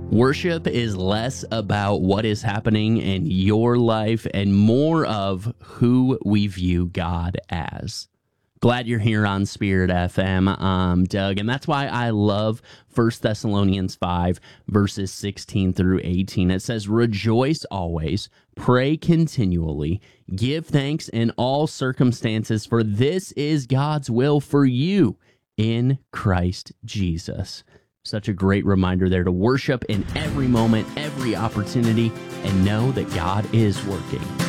Worship is less about what is happening in your life and more of who we view God as. Glad you're here on Spirit FM. I'm Doug, and that's why I love 1 Thessalonians 5, verses 16 through 18. It says, "Rejoice always, pray continually, give thanks in all circumstances, for this is God's will for you in Christ Jesus." Such a great reminder there to worship in every moment, every opportunity, and know that God is working.